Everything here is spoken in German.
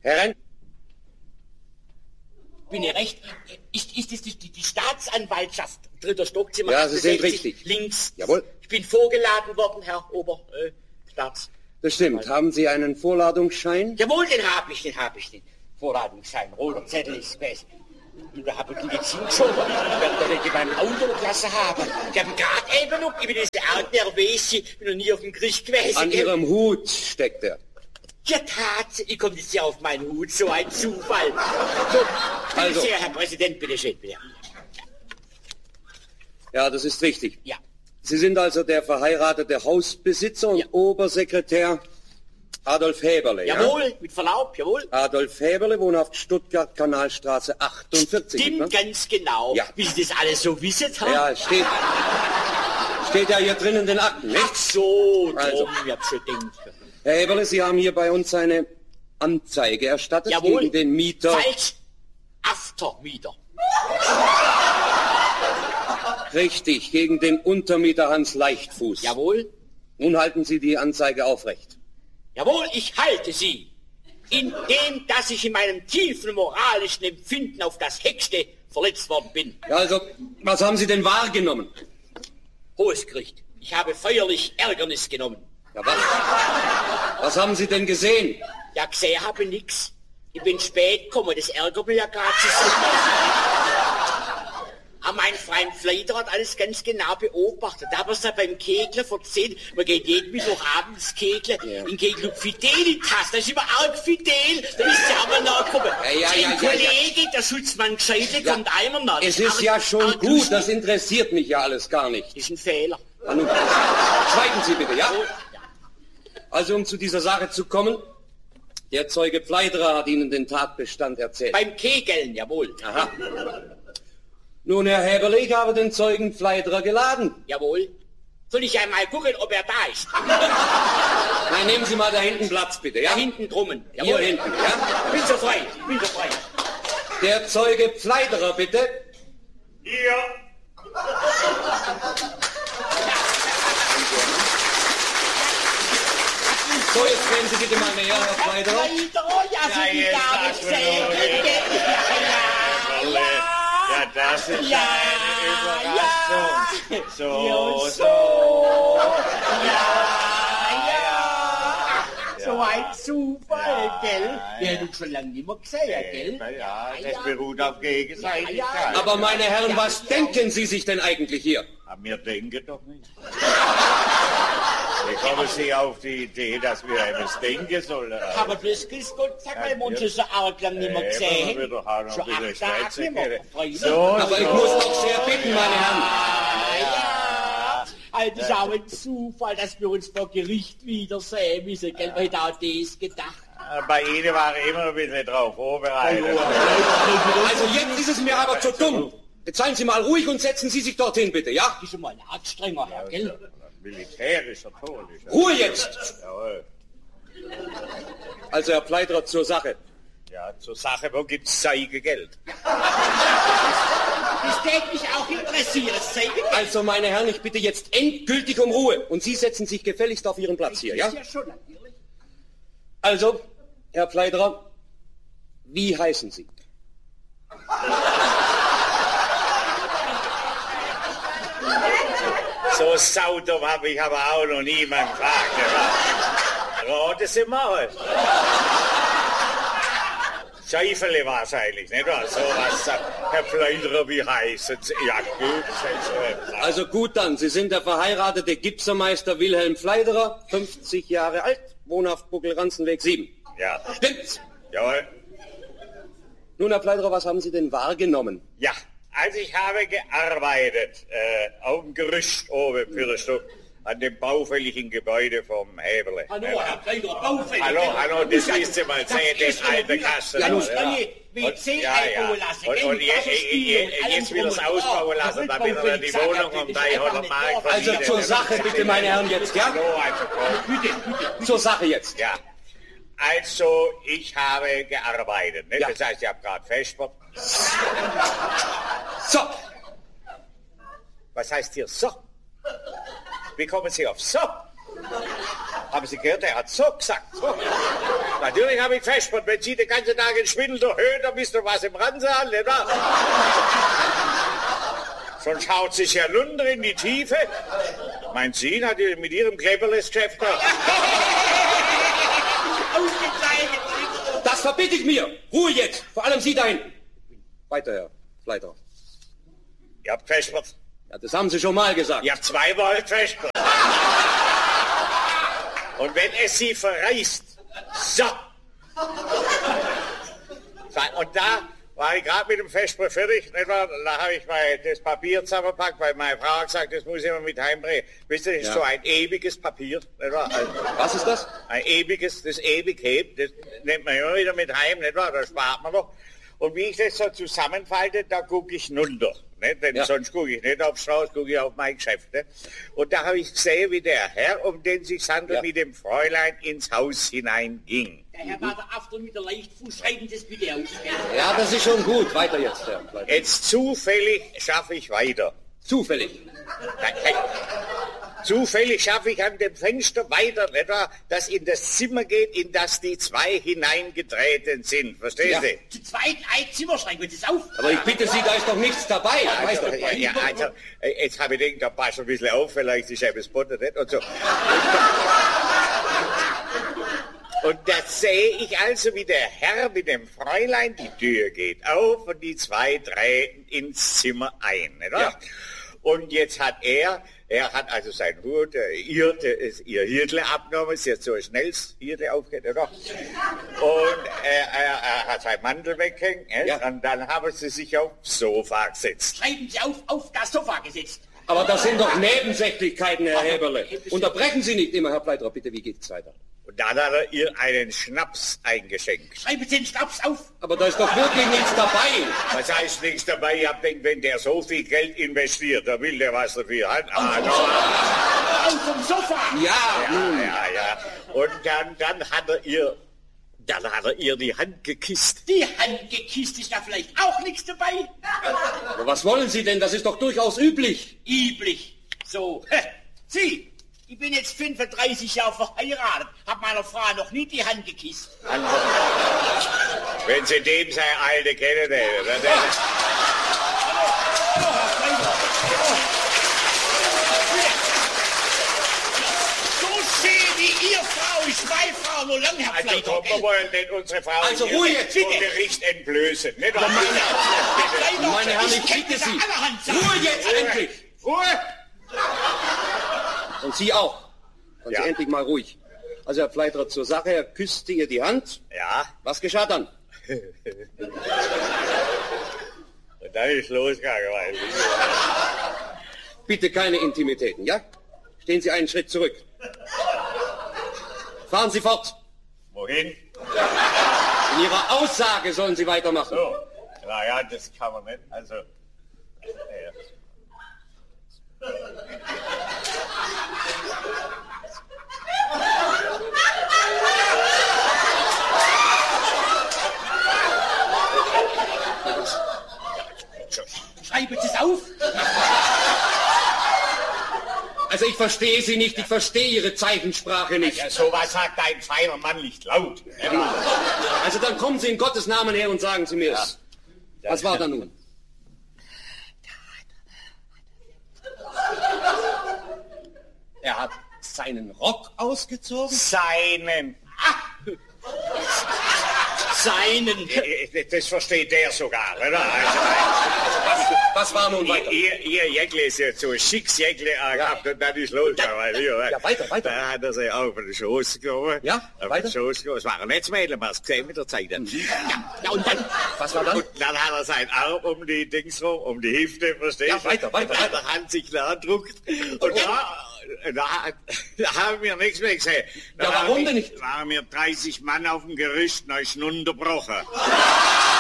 Herren? Bin ich recht? Ist das die Staatsanwaltschaft, 3. Stockzimmer? Ja, Sie sind richtig. Links. Jawohl. Ich bin vorgeladen worden, Herr Oberstaats. Das stimmt. Haben Sie einen Vorladungsschein? Jawohl, den habe ich. Den Vorladungsschein. Roter Zettel ist besser. Und da habe ich die jetzt hingeschoben. Ich werde da beim Auto gelassen haben. Ich habe gerade eben noch, ich bin jetzt arg nervös, ich bin noch nie auf dem Gericht gewesen. An Ihrem Hut steckt er. Ja, tatsächlich, kommt jetzt ja auf meinen Hut, so ein Zufall. So, bitte sehr, Herr Präsident, bitte schön, bitte. Ja, das ist richtig. Ja. Sie sind also der verheiratete Hausbesitzer und Obersekretär Adolf Häberle, ja? Jawohl, mit Verlaub, jawohl. Adolf Häberle, wohnhaft Stuttgart, Kanalstraße 48. Stimmt, ne? ganz genau. Ja. Wie Sie das alles so wissen, haben? Ja, steht ja hier drin in den Akten, nicht? Ach so, Also. ich hab schon gedacht. Herr Häberle, Sie haben hier bei uns eine Anzeige erstattet Jawohl. gegen den Mieter. Falsch. Aftermieter. Richtig, gegen den Untermieter Hans Leichtfuß. Jawohl. Nun halten Sie die Anzeige aufrecht. Jawohl, ich halte sie. Indem, dass ich in meinem tiefen moralischen Empfinden auf das Höchste verletzt worden bin. Ja, also, was haben Sie denn wahrgenommen? Hohes Gericht. Ich habe feierlich Ärgernis genommen. Ja, was haben Sie denn gesehen? Ja, gesehen habe nix. Ich bin spät gekommen, das ärgert mich ja gerade so. Aber mein Freund Fleider hat alles ganz genau beobachtet. Da haben wir es ja beim Kegeln erzählt. Man geht jeden Mittwochabend ins Kegeln. Ja. In Kegelclub Fidelitas. Da ist immer arg fidel. Da ist ja aber nachgekommen. Ja, Kollege, der Schutzmann Gescheite, kommt einmal nach. Es ist ja schon gut, das interessiert mich ja alles gar nicht. Das ist ein Fehler. Na nun, schweigen Sie bitte, ja? Oh, Also, um zu dieser Sache zu kommen, der Zeuge Pfleiderer hat Ihnen den Tatbestand erzählt. Beim Kegeln, jawohl. Aha. Nun, Herr Häberle, ich habe den Zeugen Pfleiderer geladen. Jawohl. Soll ich einmal gucken, ob er da ist? Nein, nehmen Sie mal da hinten Platz, bitte, ja? Da hinten drummen. Hier Jawohl. hinten, ja? Bin so frei, bin so frei. Der Zeuge Pfleiderer, bitte. Hier. So, jetzt gehen Sie bitte mal näher, Herr Pfleiderer. Ja, so die jetzt Dame sag mir gesehen. noch, Ja, das ist Ja, eine Überraschung. So. So ein Zufall, gell? Wir hätten schon lange nicht mehr gesehen, gell? Ja, das beruht auf Gegenseitigkeit. Aber meine Herren, was denken Sie sich denn eigentlich hier? Aber wir denken doch nicht. Wie kommen Sie auf die Idee, dass wir etwas denken sollen? Aber das ist Gott, sag mal, wir uns schon so arg lang nicht mehr gesehen. Wir doch auch noch Schon ein bisschen 8 Tage schwätzen nicht mehr. können. Freunde. So, Aber ich muss doch sehr bitten, meine Herren. Also, das ist auch ein Zufall, dass wir uns vor Gericht wiedersehen müssen, gell? Wer hätte auch das gedacht? Bei Ihnen war ich immer ein bisschen drauf vorbereitet. Also jetzt ist es mir aber zu dumm. Jetzt seien Sie mal ruhig und setzen Sie sich dorthin, bitte, ja? Das ist schon mal ein anstrenger Herr, gell? Militärischer Ton. Ruhe jetzt! Jawohl. Also, Herr Pfleiderer, zur Sache. Ja, zur Sache, wo gibt's Zeigegeld? Das täte mich auch interessieren, Zeige. Also, meine Herren, ich bitte jetzt endgültig um Ruhe. Und Sie setzen sich gefälligst auf Ihren Platz hier, ja? Ja, schon, natürlich. Also, Herr Pfleiderer, wie heißen Sie? So saudumm habe ich aber auch noch niemand gefragt. Raten Sie mal. Scheifele wahrscheinlich, nicht wahr? So was sagt Herr Pfleiderer, wie heißen Sie? Ja, gut. Also gut dann, Sie sind der verheiratete Gipsermeister Wilhelm Pfleiderer, 50 Jahre alt, wohnhaft Buckelranzenweg 7. Ja. Stimmt's? Jawohl. Nun, Herr Pfleiderer, was haben Sie denn wahrgenommen? Ja, also ich habe gearbeitet auf dem Gerüst oben für das Stück an dem baufälligen Gebäude vom Häberle. Hallo, Herr Pfleiderer, baufällig. Hallo, das müsst ihr mal sehen, das alte Kasten. Ja, Und WC einbauen lassen. Und jetzt will er es ausbauen lassen, damit er die Wohnung um 300 Mark verdient. Also zur Sache bitte, meine Herren, jetzt, ja? Bitte. Zur Sache jetzt. Ja, also ich habe gearbeitet, ne? Ja. Das heißt, ich habe gerade Festsport. So, Was heißt hier so? Wie kommen Sie auf so? Haben Sie gehört, er hat so gesagt. So. Natürlich habe ich gefespert. Wenn Sie den ganzen Tag in Schwindel durch Höhen, dann wisst ihr was im Ransaal, nicht wahr? Sonst haut sich ja Lunder in die Tiefe. Meint Sie, hat ihr mit Ihrem Kleberles-Geschäft gehabt? Das verbitte ich mir. Ruhe jetzt. Vor allem Sie da hinten. Weiter, Herr Fleiter. Ihr habt gefespert. Ja, das haben Sie schon mal gesagt. Ihr habt zweimal gefespert. Und wenn es Sie verreißt, so. Und da war ich gerade mit dem Vesper fertig, nicht wahr? Da habe ich das Papier zusammengepackt, weil meine Frau hat gesagt, das muss ich immer mit heimbringen. Wisst ihr, das ist so ein ewiges Papier, nicht wahr? Also, was ist das? Ein ewiges, das ewig hebt, das nimmt man immer wieder mit heim, nicht wahr? Da spart man doch. Und wie ich das so zusammenfalte, da gucke ich runter. Nicht? Denn sonst gucke ich nicht aufs Haus, gucke ich auf mein Geschäft. Nicht? Und da habe ich gesehen, wie der Herr, um den sich handelt, mit dem Fräulein ins Haus hineinging. Der Herr war der After mit der Leichtfuß, schreiben das bitte aus. Ja, das ist schon gut. Weiter jetzt, Herr Fleiter. Jetzt zufällig schaffe ich weiter. Zufällig? Hey. Zufällig schaffe ich an dem Fenster weiter, nicht wahr, das in das Zimmer geht, in das die zwei hineingetreten sind. Verstehen Sie? Zu zweit ein Zimmer, schreiben Sie das auf. Aber ich bitte Sie, da ist doch nichts dabei. Also, jetzt habe ich gedacht, da passt ein bisschen auf, vielleicht ist etwas Butter nicht und so. Und da sehe ich also, wie der Herr mit dem Fräulein, die Tür geht auf und die zwei treten ins Zimmer ein, nicht wahr? Ja. Und jetzt hat er hat also sein Hut, ihr Hirtle abgenommen, sie hat so ein schnelles Hirtle aufgehört, oder? Und er hat seinen Mantel weghängen, und dann haben sie sich aufs Sofa gesetzt. Schreiben Sie auf das Sofa gesetzt. Aber das sind doch Nebensächlichkeiten, Herr Heberle. Unterbrechen Sie nicht immer, Herr Pleiterer, bitte, wie geht's weiter? Und dann hat er ihr einen Schnaps eingeschenkt. Schreiben Sie den Schnaps auf. Aber da ist doch wirklich nichts dabei. Was heißt nichts dabei? Ich hab gedacht, wenn der so viel Geld investiert, da will der was dafür haben. Auf dem Sofa. Ja. Und dann hat er ihr die Hand gekisst. Die Hand gekisst, ist da vielleicht auch nichts dabei? Aber was wollen Sie denn? Das ist doch durchaus üblich. Üblich. So, Sie. Ich bin jetzt 35 Jahre verheiratet, hab meiner Frau noch nie die Hand gekisst. Wenn Sie dem seine Alte kennen, So schön wie Ihr Frau ist meine Frau, nur lang, Herr Pleiter. Also, wir wollen nicht unsere Frau also Ruhe jetzt, vor Gericht entblößen. Nicht? Meine Herren, ich bitte Sie. Ruhe jetzt endlich. Ruhe! Und Sie auch. Und Sie endlich mal ruhig. Also Herr Pleiterer, zur Sache, er küsste ihr die Hand. Ja. Was geschah dann? Und dann ist losgegangen. Bitte keine Intimitäten, ja? Stehen Sie einen Schritt zurück. Fahren Sie fort. Wohin? In Ihrer Aussage sollen Sie weitermachen. So. Naja, das kann man nicht. Also... Schreiben Sie es auf. Also ich verstehe Sie nicht, ich verstehe Ihre Zeichensprache nicht. Ja, sowas sagt ein feiner Mann nicht laut. Ja. Also dann kommen Sie in Gottes Namen her und sagen Sie mir es. Was war da nun? Er hat seinen Rock ausgezogen? Seinen. Seinen. Das versteht der sogar, oder? Was war nun weiter? Ihr Jäckle ist jetzt so ein schicks Jäckle gehabt und dann ist los. Ja, weiter. Da hat er sich auf den Schoß gekommen. Ja, weiter. Es war ein Netzmädel, man hat es gesehen mit der Zeit. Ja, und dann? Was war dann? Und dann hat er seinen Arm um die Dings rum, um die Hüfte, verstehst du? Ja, weiter. Und dann hat er Hand sich da gedruckt. Und da haben wir nichts mehr gesehen. Ja, warum denn nicht? Da waren wir 30 Mann auf dem Gerüst, da ist nun unterbrochen.